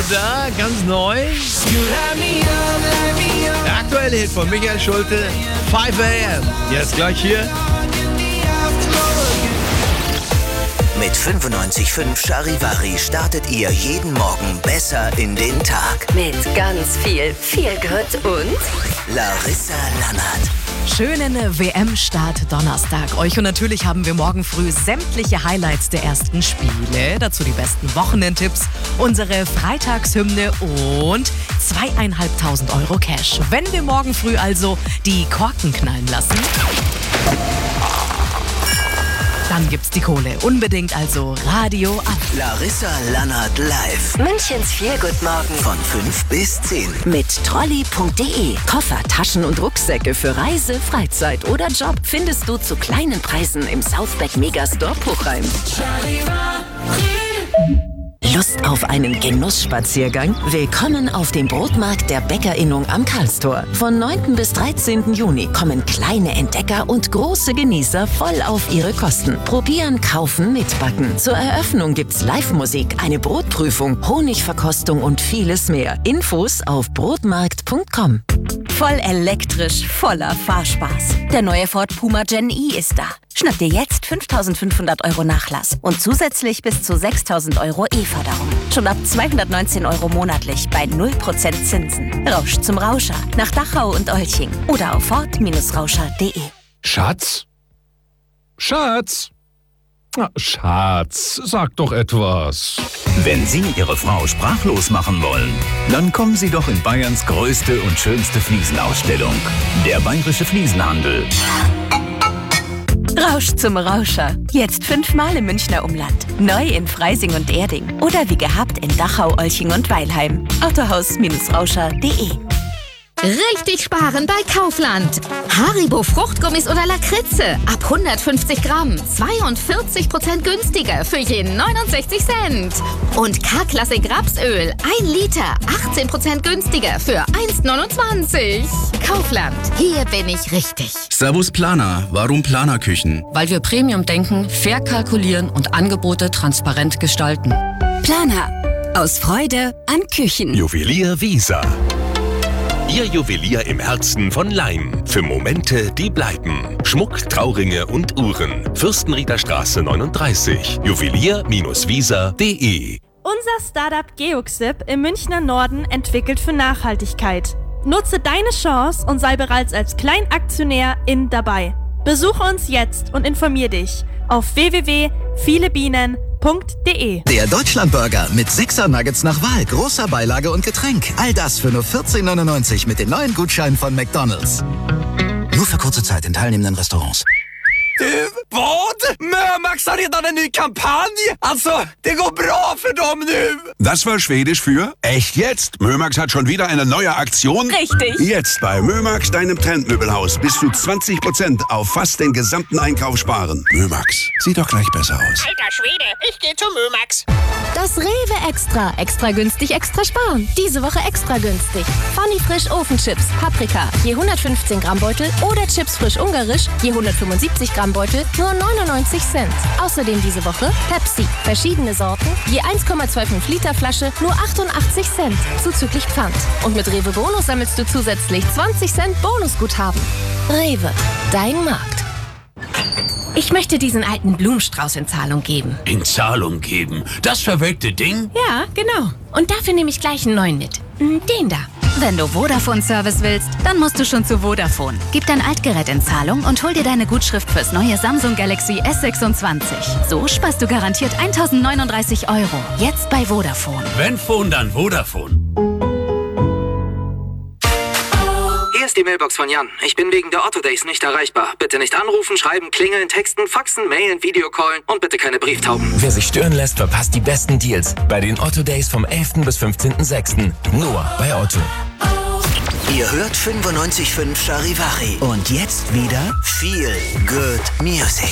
da, ganz neu. Der aktuelle Hit von Michael Schulte, 5 AM. Jetzt gleich hier. Mit 95.5 Charivari startet ihr jeden Morgen besser in den Tag. Mit ganz viel Feelgood und Larissa Lannert. Schönen WM-Start Donnerstag euch. Und natürlich haben wir morgen früh sämtliche Highlights der ersten Spiele. Dazu die besten Wochenendtipps, unsere Freitagshymne und 2.500 € Cash. Wenn wir morgen früh also die Korken knallen lassen, dann gibt's die Kohle. Unbedingt also Radio an. Larissa Lannert live. Münchens Feelgood-Morgen Von 5 bis 10. Mit Trolley.de. Koffer, Taschen und Rucksäcke für Reise, Freizeit oder Job findest du zu kleinen Preisen im Southback Megastore Puchheim. Lust auf einen Genussspaziergang? Willkommen auf dem Brotmarkt der Bäckerinnung am Karlstor. Von 9. bis 13. Juni kommen kleine Entdecker und große Genießer voll auf ihre Kosten. Probieren, kaufen, mitbacken. Zur Eröffnung gibt's Live-Musik, eine Brotprüfung, Honigverkostung und vieles mehr. Infos auf brotmarkt.com. Voll elektrisch, voller Fahrspaß. Der neue Ford Puma Gen E ist da. Schnapp dir jetzt 5.500 € Nachlass und zusätzlich bis zu 6.000 € E-Förderung. Schon ab 219 € monatlich bei 0% Zinsen. Rausch zum Rauscher nach Dachau und Olching oder auf ford-rauscher.de. Schatz? Schatz? Na, Schatz, sag doch etwas. Wenn Sie Ihre Frau sprachlos machen wollen, dann kommen Sie doch in Bayerns größte und schönste Fliesenausstellung. Der Bayerische Fliesenhandel. Rausch zum Rauscher. Jetzt 5-mal im Münchner Umland. Neu in Freising und Erding. Oder wie gehabt in Dachau, Olching und Weilheim. Autohaus-rauscher.de. Richtig sparen bei Kaufland. Haribo Fruchtgummis oder Lakritze. Ab 150 Gramm. 42% günstiger für je 69 Cent. Und K-Klassik Rapsöl. 1 Liter. 18% günstiger für 1,29. Kaufland. Hier bin ich richtig. Servus Planer. Warum Planerküchen? Weil wir Premium denken, fair kalkulieren und Angebote transparent gestalten. Planer. Aus Freude an Küchen. Juwelier Wiesa. Ihr Juwelier im Herzen von Laim. Für Momente, die bleiben. Schmuck, Trauringe und Uhren. Fürstenrieder Straße 39. Juwelier-wiesa.de. Unser Startup Geoxip im Münchner Norden entwickelt für Nachhaltigkeit. Nutze deine Chance und sei bereits als Kleinaktionär dabei. Besuche uns jetzt und informier dich auf www.vielebienen.de. Der Deutschlandburger mit 6er Nuggets nach Wahl, großer Beilage und Getränk. All das für nur 14,99 mit den neuen Gutscheinen von McDonald's. Nur für kurze Zeit in teilnehmenden Restaurants. Vad? Mömax har redan en ny kampanj! Alltså, det går bra för dem nu! Das war Schwedisch für echt jetzt? Mömax hat schon wieder eine neue Aktion? Richtig! Jetzt bei Mömax, deinem Trendmöbelhaus, bis zu 20% auf fast den gesamten Einkauf sparen. Mömax, sieht doch gleich besser aus. Alter Schwede, ich geh zu Mömax. Das Rewe Extra. Extra günstig, extra sparen. Diese Woche extra günstig. Funny Frisch Ofenchips, Paprika, je 115 Gramm Beutel oder Chips frisch ungarisch, je 175 Gramm Beutel, nur 99 Cent. Außerdem diese Woche Pepsi, verschiedene Sorten, je 1,25 Liter Flasche, nur 88 Cent, zuzüglich Pfand. Und mit Rewe Bonus sammelst du zusätzlich 20 Cent Bonusguthaben. Rewe, dein Markt. Ich möchte diesen alten Blumenstrauß in Zahlung geben. In Zahlung geben? Das verwelkte Ding? Ja, genau. Und dafür nehme ich gleich einen neuen mit. Den da. Wenn du Vodafone-Service willst, dann musst du schon zu Vodafone. Gib dein Altgerät in Zahlung und hol dir deine Gutschrift fürs neue Samsung Galaxy S26. So sparst du garantiert 1.039 €. Jetzt bei Vodafone. Wenn Phone, dann Vodafone. Hier ist die Mailbox von Jan. Ich bin wegen der Otto Days nicht erreichbar. Bitte nicht anrufen, schreiben, klingeln, texten, faxen, mailen, Videocallen und bitte keine Brieftauben. Wer sich stören lässt, verpasst die besten Deals bei den Otto Days vom 11. bis 15.06. Nur bei Otto. Ihr hört 95.5 Charivari. Und jetzt wieder Feel Good Music.